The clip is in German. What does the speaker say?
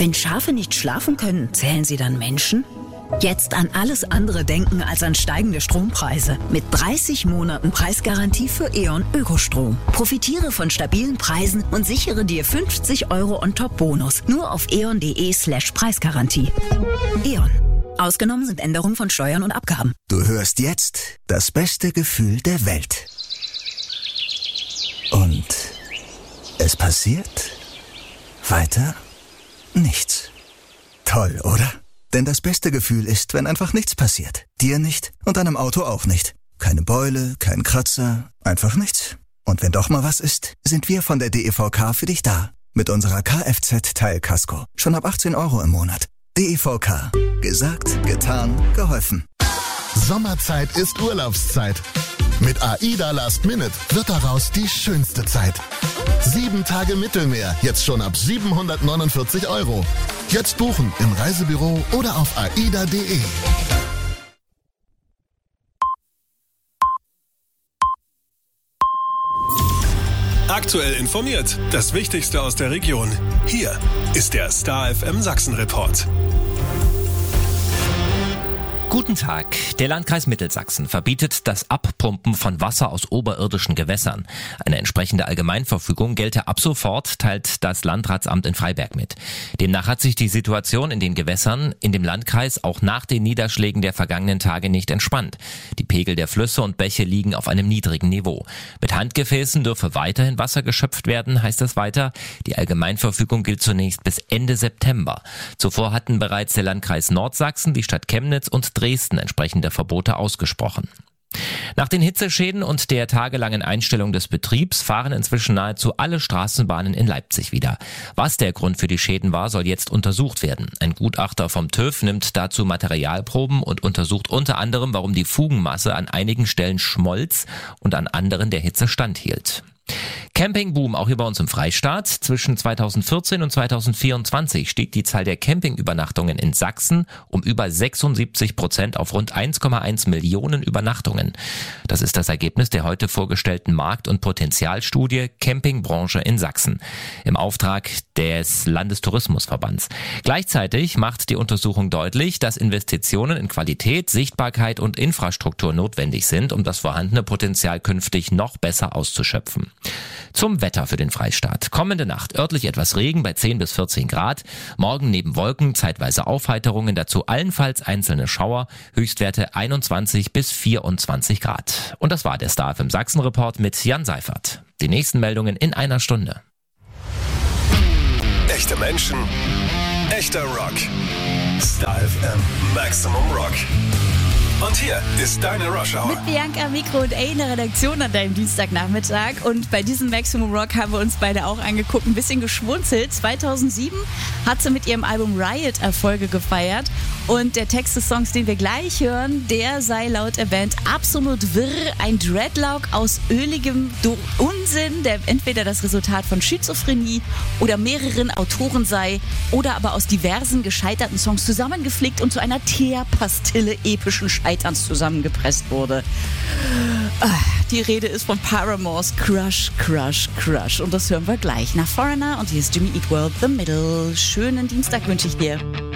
Wenn Schafe nicht schlafen können, zählen sie dann Menschen? Jetzt an alles andere denken als an steigende Strompreise. Mit 30 Monaten Preisgarantie für E.ON Ökostrom. Profitiere von stabilen Preisen und sichere dir 50 € on top Bonus. Nur auf eon.de/Preisgarantie. E.ON. Ausgenommen sind Änderungen von Steuern und Abgaben. Du hörst jetzt das beste Gefühl der Welt. Und es passiert weiter nichts. Toll, oder? Denn das beste Gefühl ist, wenn einfach nichts passiert. Dir nicht und deinem Auto auch nicht. Keine Beule, kein Kratzer, einfach nichts. Und wenn doch mal was ist, sind wir von der DEVK für dich da. Mit unserer Kfz-Teilkasko. Schon ab 18 € im Monat. DEVK. Gesagt, getan, geholfen. Sommerzeit ist Urlaubszeit. Mit AIDA Last Minute wird daraus die schönste Zeit. 7 Tage Mittelmeer, jetzt schon ab 749 €. Jetzt buchen im Reisebüro oder auf aida.de. Aktuell informiert, das Wichtigste aus der Region. Hier ist der Star FM Sachsen Report. Guten Tag. Der Landkreis Mittelsachsen verbietet das Abpumpen von Wasser aus oberirdischen Gewässern. Eine entsprechende Allgemeinverfügung gelte ab sofort, teilt das Landratsamt in Freiberg mit. Demnach hat sich die Situation in den Gewässern in dem Landkreis auch nach den Niederschlägen der vergangenen Tage nicht entspannt. Die Pegel der Flüsse und Bäche liegen auf einem niedrigen Niveau. Mit Handgefäßen dürfe weiterhin Wasser geschöpft werden, heißt es weiter. Die Allgemeinverfügung gilt zunächst bis Ende September. Zuvor hatten bereits der Landkreis Nordsachsen, die Stadt Chemnitz und Dresden entsprechende Verbote ausgesprochen. Nach den Hitzeschäden und der tagelangen Einstellung des Betriebs fahren inzwischen nahezu alle Straßenbahnen in Leipzig wieder. Was der Grund für die Schäden war, soll jetzt untersucht werden. Ein Gutachter vom TÜV nimmt dazu Materialproben und untersucht unter anderem, warum die Fugenmasse an einigen Stellen schmolz und an anderen der Hitze standhielt. Campingboom auch hier bei uns im Freistaat. Zwischen 2014 und 2024 stieg die Zahl der Campingübernachtungen in Sachsen um über 76% auf rund 1,1 Millionen Übernachtungen. Das ist das Ergebnis der heute vorgestellten Markt- und Potenzialstudie Campingbranche in Sachsen im Auftrag des Landestourismusverbands. Gleichzeitig macht die Untersuchung deutlich, dass Investitionen in Qualität, Sichtbarkeit und Infrastruktur notwendig sind, um das vorhandene Potenzial künftig noch besser auszuschöpfen. Zum Wetter für den Freistaat. Kommende Nacht örtlich etwas Regen bei 10 bis 14 Grad. Morgen neben Wolken zeitweise Aufheiterungen, dazu allenfalls einzelne Schauer. Höchstwerte 21 bis 24 Grad. Und das war der Star FM Sachsen Report mit Jan Seifert. Die nächsten Meldungen in einer Stunde. Echte Menschen, echter Rock. Star FM Maximum Rock. Und hier ist deine Rush Hour. Mit Bianca, Mikro und A in der Redaktion an deinem Dienstagnachmittag. Und bei diesem Maximum Rock haben wir uns beide auch angeguckt, ein bisschen geschmunzelt. 2007 hat sie mit ihrem Album Riot Erfolge gefeiert. Und der Text des Songs, den wir gleich hören, der sei laut der Band absolut wirr. Ein Dreadlock aus öligem Unsinn, der entweder das Resultat von Schizophrenie oder mehreren Autoren sei oder aber aus diversen gescheiterten Songs zusammengeflickt und zu einer Teerpastille epischen Scheiterns zusammengepresst wurde. Die Rede ist von Paramores Crush, Crush, Crush. Und das hören wir gleich nach Foreigner. Und hier ist Jimmy Eat World The Middle. Schönen Dienstag wünsche ich dir.